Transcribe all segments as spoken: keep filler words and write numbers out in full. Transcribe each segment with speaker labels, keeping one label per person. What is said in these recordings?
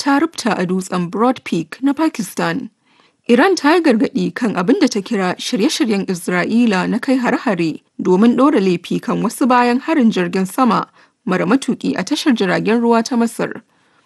Speaker 1: ta rubta a dutsen Broad Peak na Pakistan. Iran ta yi gargaɗi kan abin da ta kira shirye-shiryen Isra'ila na kai hare-hare domin ɗora laifi kan wasu bayan harin jirgin sama mara matuƙi a tashar jiragen ruwa ta Masar.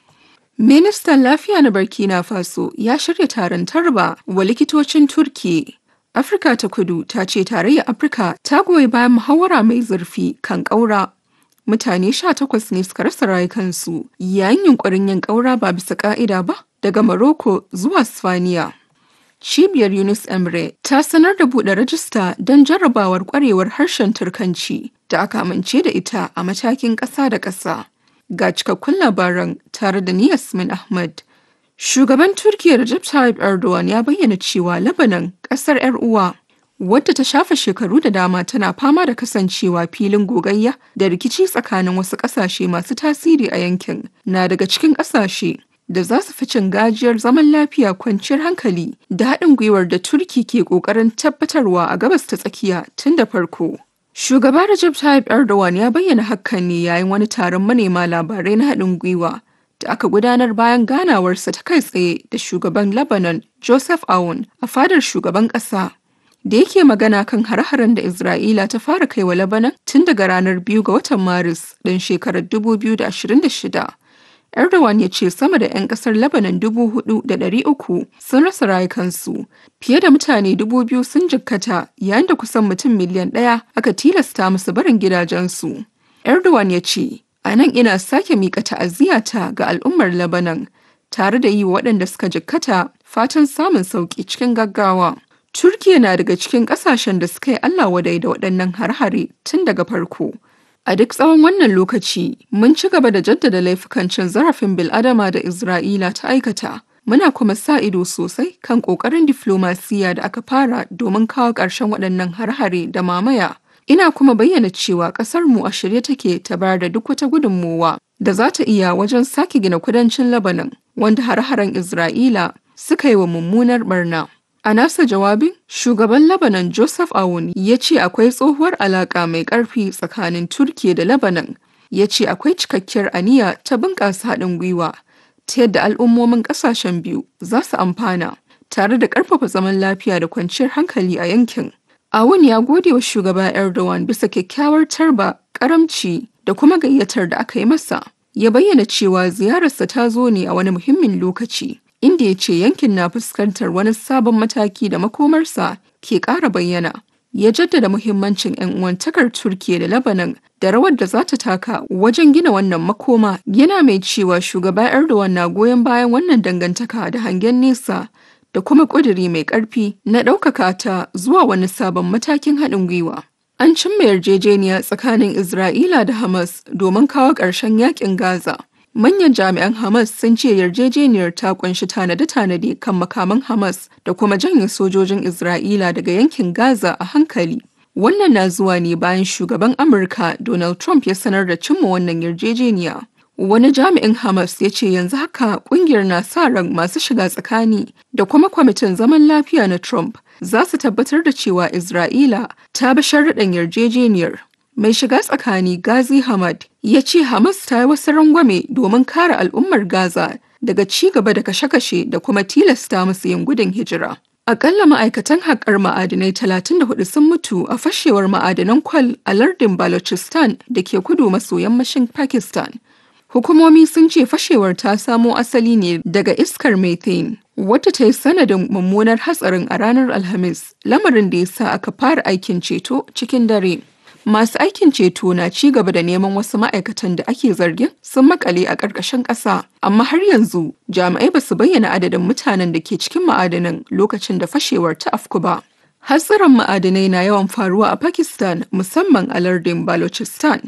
Speaker 1: Ministan Lafiya na Burkina Faso ya shirya taron tarba wa likitocin Turkiyya. Afirka ta Kudu ta ce Tarayyar Afirka ta goyi bayan muhawara mai zurfi kan ƙaura. Mutane sha takwas ne suka rasa rayukansu yayin yunƙurin yin ƙaura ba bisa ƙa'ida ba daga Morocco zuwa Sifaniya. Cibiyar Yunus Emre ta sanar da buɗe rajista don jarrabawar ƙwarewar harshen Turkanci da aka amince da ita a matakin ƙasa da ƙasa. Ga cikakkun labaran tare da ni Yasmin Ahmad. Shugaban Turkiyya Recep Tayyip Erdogan ya bayyana cewa Lebanon, ƙasar 'yar uwa, wadda ta shafe shekaru da dama tana fama da kasancewa filin gogayya da rikici tsakanin wasu ƙasashe masu tasiri a yankin, na daga cikin ƙasashe da za su fi cin gajiyar zaman lafiya, kwanciyar hankali da haɗin gwiwar da Turki ke ƙoƙarin tabbatarwa a gabas ta tsakiya tun da farko. Shugaba Recep Tayyip Erdogan ya bayyana hakan ne yayin wani taron manema labarai na haɗin gwiwa da aka gudanar bayan ganawarsa ta kai tsaye da shugaban Lebanon Joseph Aoun a fadar shugaban ƙasa. Da yake magana kan hare-haren da Isra'ila ta fara kai wa Lebanon tun daga ranar biyu ga watan Maris ɗin shekarar dubu biyu da ashirin da shida. Erdogan ya ce sama da 'yan ƙasar Lebanon dubu hudu da ɗari uku sun rasa rayukansu, fiye da mutane dubu biyu sun jikkata yayin da kusan mutum miliyan ɗaya aka tilasta musu barin gidajensu. Erdogan ya ce, "A nan ina sake miƙa ta'aziyyata ga al'ummar Lebanon, tare da yi wa waɗanda suka jikkata fatan samun sauƙi cikin gaggawa." Turkiyya na daga cikin ƙasashen da suka yi Allah wadai da waɗannan har-hare tun daga farko. A duk tsawon wannan lokaci, mun ci gaba da jaddada laifukan cin zarafin bil'adama da Isra'ila ta aikata. Muna kuma sa ido sosai kan ƙoƙarin diflomasiyya da aka fara domin kawo ƙarshen waɗannan har-hare da mamaya. Ina kuma bayyana cewa ƙasarmu a shirye take ta bayar da duk wata gudunmowa da za ta iya wajen sake gina kudancin Lebanon, wanda har-haren Isra'ila suka yi wa mummunar barna. A nasa jawabin, shugaban Lebanon Joseph Aoun ya ce akwai tsohuwar alaƙa mai ƙarfi tsakanin Turkiyya da Lebanon. Ya ce akwai cikakkiyar aniya ta bunƙasa haɗin gwiwa ta yadda al'ummomin ƙasashen biyu za su amfana, tare da ƙarfafa zaman lafiya da kwanciyar hankali a yankin. Aoun ya gode wa shugaba Erdogan bisa kyakkyawar tarba, karamci da kuma gayyatar da aka yi masa. Ya bayyana cewa ziyararsa ta zo ne a wani muhimmin lokaci, inda ya ce yankin na fuskantar wani sabon mataki da makomarsa ke ƙara bayyana. Ya jaddada muhimmancin 'yan uwantakar Turkiyya da Lebanon da rawar da za ta taka wajen gina wannan makoma, yana mai cewa shugaba Erdogan na goyon bayan wannan dangantaka da hangen nesa da kuma ƙuduri mai ƙarfi na ɗaukaka ta zuwa wani sabon matakin haɗin gwiwa. An cimma yarjejeniya tsakanin Isra'ila da Hamas domin kawo ƙarshen yaƙin Gaza. Manyan jami'an Hamas sun ce yarjejeniyar ta kunshi tanade-tanade kan makaman Hamas da kuma janye sojojin Isra'ila daga yankin Gaza a hankali. Wannan na zuwa ne bayan shugaban Amurka Donald Trump ya sanar da cimma wannan yarjejeniya. Wani jami'in Hamas ya ce yanzu haka kungiyar na sa ran masu shiga tsakani da kuma kwamitin zaman lafiya na Trump za su tabbatar da cewa Isra'ila ta bi sharuɗan yarjejeniyar. Mai shiga tsakani Ghazi Hamad ya ce Hamas ta yi wasu rangwame domin kare al'ummar Gaza daga ci gaba da kashe-kashe da kuma tilasta musu yin gudun hijira. Akalla ma'aikatan haƙar ma'adinai talatin da hudu sun mutu a fashewar ma'adanan kwal a lardin Balochistan da ke kudu maso yammacin Pakistan. Hukumomi sun ce fashewar ta samo asali ne daga iskar methane, wata ta yi sanadin mummunar hatsarin a ranar Alhamis, lamarin da ya sa aka fara aikin ceto cikin dare. Masu aikin ceto na ci gaba da neman wasu ma'aikatan da ake zargin sun makale a ƙarƙashin ƙasa, amma har yanzu jami'ai ba su bayyana adadin mutanen da ke cikin ma'adanan lokacin da fashewar ta afku ba. Hatsarin ma'adanai na yawan faruwa a Pakistan, musamman a lardin Balochistan.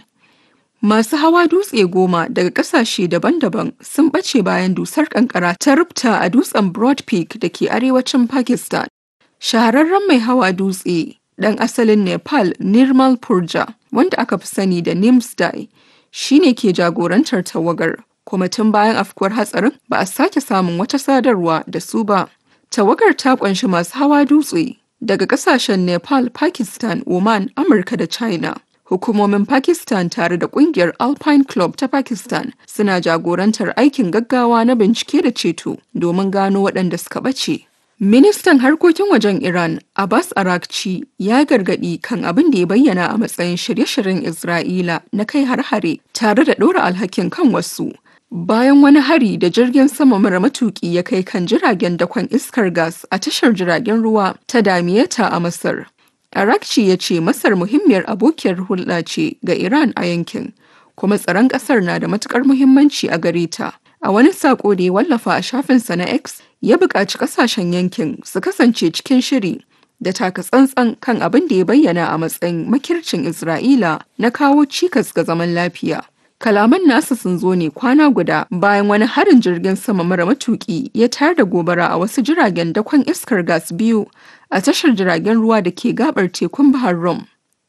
Speaker 1: Masu hawa dutse goma daga ƙasashe daban-daban sun ɓace bayan dusar ƙanƙara ta rubta a dutsen Broad Peak da ke arewacin Pakistan. Shahararren mai hawa dutse ɗan asalin Nepal Nirmal Purja, wanda aka fi sani da Nimsdai, shi ne ke jagorantar tawagar, kuma tun bayan afkuwar hatsarin ba a sake samun wata sadarwa da su ba. Tawagar ta ƙunshi masu hawa dutse daga ƙasashen Nepal, Pakistan, Oman, Amurka da China. Hukumomin Pakistan tare da ƙungiyar Alpine Club ta Pakistan suna jagorantar aikin gaggawa na bincike da ceto domin gano waɗanda suka ɓace. Ministan harkokin wajen Iran, Abbas Araghchi, ya gargaɗi kan abin da ya bayyana a matsayin shirye-shiryen Isra'ila na kai har-hare tare da ɗora alhakin kan wasu. Bayan wani hari da jirgin sama mara matuƙi ya kai kan jiragen dakon iskar gas a tashar jiragen ruwa ta Damietta a Masar. Araghchi ya ce Masar muhimmiyar abokiyar hulɗa ce ga Iran a yankin, kuma tsaron ƙasar na da matuƙar muhimmanci a gare ta. A wani saƙo da ya wallafa a shafinsa na X, ya buƙaci ƙasashen yankin su kasance cikin shiri da taka tsantsan kan abin da ya bayyana a matsayin makircin Isra'ila na kawo cikas ga zaman lafiya. Kalaman nasa sun zo ne kwana guda bayan wani harin jirgin sama mara matuƙi ya tayar da gobara a wasu jiragen dakon iskar gas biyu a tashar jiragen ruwa da ke gabar tekun Bahar Rum.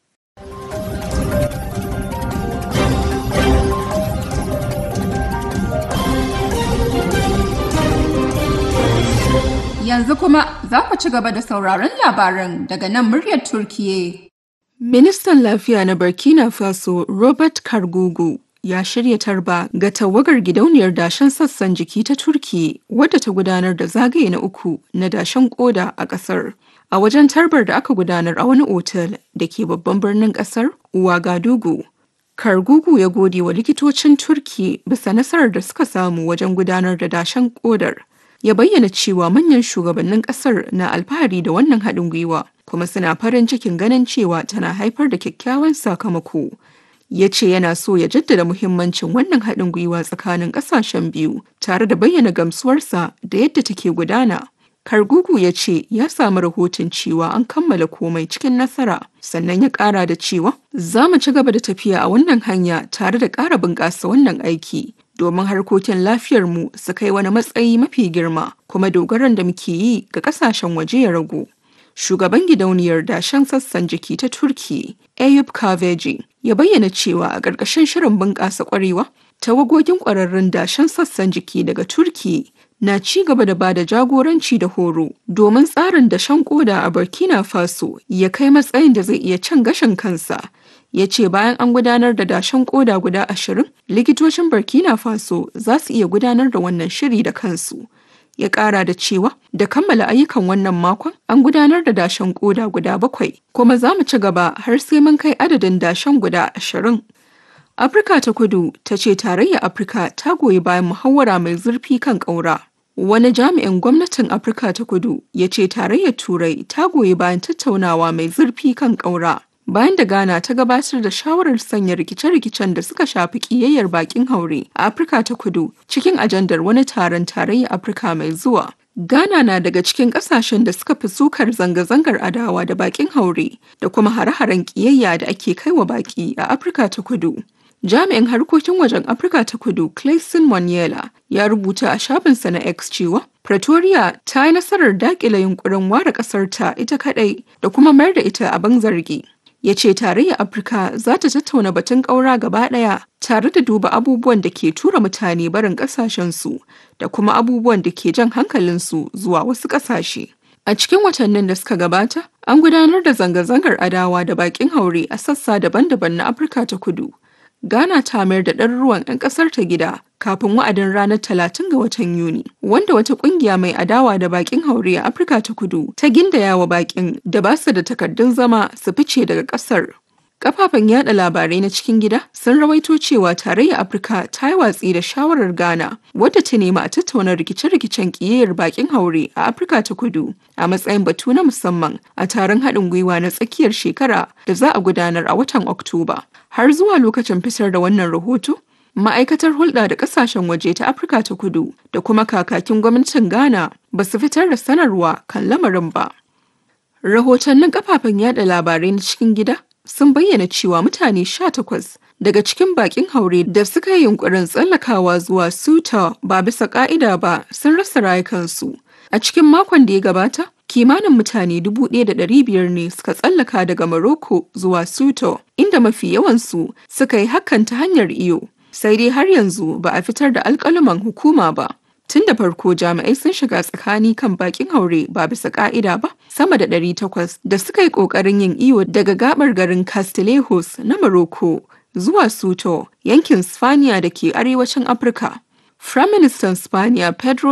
Speaker 1: Yanzu kuma za ku ci gaba da sauraron labaran daga nan muryar Turkiyya. Ministan Lafiya na Burkina Faso Robert Kargugu ya shirya tarba ga tawagar gidauniyar dashen sassan jiki ta Turkiyya wadda ta gudanar da zagaye na uku na dashen koda a ƙasar. A wajen tarbar da aka gudanar a wani otal da ke babban birnin ƙasar Ouagadougou. Kargugu ya gode wa likitocin Turkiyya bisa nasarar da suka samu wajen gudanar da dashen kodar. Ya bayyana cewa manyan shugabannin kasar na alfahari da wannan haɗin gwiwa kuma suna farin cikin ganin cewa tana haifar da kyakkyawan sakamako. Ya ce yana so ya jaddada muhimmancin wannan haɗin gwiwa tsakanin ƙasashen biyu tare da bayyana gamsuwarsa da yadda take gudana. Kargugu ya ce ya samu rahoton cewa an kammala komai cikin nasara, sannan ya ƙara da cewa za mu ci gaba da tafiya a wannan hanya tare da ƙara bunƙasa wannan aiki. Domin harkokin lafiyarmu su kai wani matsayi mafi girma kuma dogaron da muke yi ga kasashen waje ya ragu. Shugaban gidauniyar dashen sassan jiki ta Turki, Eyüp Kahveci, ya bayyana cewa a ƙarƙashin shirin bunƙasa ƙwarewa, tawagogin ƙwararrun dashen sassan jiki daga Turki na ci gaba da bada jagoranci da horo domin tsarin dashen koda a Burkina Faso ya kai matsayin da zai iya cin gashin kansa. Ya ce bayan an gudanar da dashen koda guda ashirin, likitocin Burkina Faso za su iya gudanar da wannan shiri da kansu. Ya ƙara da cewa da kammala ayyukan wannan makon an gudanar da dashen koda guda bakwai, kuma za mu ci gaba har sai mun kai adadin dashen guda ashirin. Afirka ta Kudu ta ce tarayyar Afirka ta goyi bayan muhawara mai zurfi kan ƙaura. Wani jami'in gwamnatin Afirka ta Kudu ya ce tarayyar Turai ta goyi bayan tattaunawa mai zurfi kan ƙaura. Bayan da Ghana ta gabatar da shawarar sanya rikice-rikicen da suka shafi ƙiyayyar bakin haure a Afirka ta Kudu cikin ajandar wani taron tarayyar Afirka mai zuwa. Ghana na daga cikin ƙasashen da suka fi sukar zanga-zangar adawa da bakin haure da kuma hare-haren ƙiyayya da ake kai wa baki a Afirka ta Kudu. Jami'in harkokin wajen Afirka ta Kudu Clayson Moniela ya rubuta a shafinsa na X cewa Pretoria ta yi nasarar daƙile yunkurin ware ƙasar ta ita kaɗai da kuma mayar da ita abin zargi. Ya ce tarayyar Afirka za ta tattauna batun ƙaura gaba ɗaya tare da duba abubuwan da ke tura mutane barin ƙasashensu da kuma abubuwan da ke jan hankalinsu zuwa wasu ƙasashe. A cikin watannin da suka gabata, an gudanar da zanga-zangar adawa da baƙin haure a sassa daban-daban na Afirka ta Kudu. Ghana ta mayar da ɗaruruwan 'yan ƙasar ta gida kafin wa'adin ranar talatin ga watan Yuni, wanda wata ƙungiya mai adawa da baƙin haure a Afirka ta Kudu ta gindaya wa baƙin da ba su da takardun zama su fice daga ƙasar. Kafafen yada labarai na cikin gida sun rawaito cewa tarayyar Afirka ta yi watsi da shawarar Ghana wadda ta nemi a tattauna rikice-rikicen ƙiyayyar baƙin haure a Afirka ta Kudu a matsayin batu na musamman a taron haɗin gwiwa na tsakiyar shekara da za a gudanar a watan Oktoba. Har zuwa lokacin fitar da wannan rahoto, ma'aikatar hulɗa da ƙasashen waje ta Afirka ta Kudu da kuma kakakin gwamnatin Ghana ba su fitar da sanarwa kan lamarin ba. Rahotannin kafafen yada labarai na cikin gida sun bayyana cewa mutane sha takwas daga cikin bakin haure da suka yi yunkurin tsallakawa zuwa Ceuta ba bisa ka'ida ba sun rasa rayukansu. A cikin makon da ya gabata, kimanin mutane dubu ɗaya da ɗari biyar ne suka tsallaka daga Morocco zuwa Ceuta, inda mafi yawansu suka yi hakan ta hanyar iyo. Sai dai har yanzu ba a fitar da alƙaluman hukuma ba. Tun da farko jami'ai sun shiga tsakani kan bakin haure ba bisa ka'ida ba sama da ɗari takwas da suka yi ƙoƙarin yin iyo daga gabar garin Castillejos na Morocco zuwa Soto, yankin Spaniya da ke arewacin Afirka. Firaministan Spaniya Pedro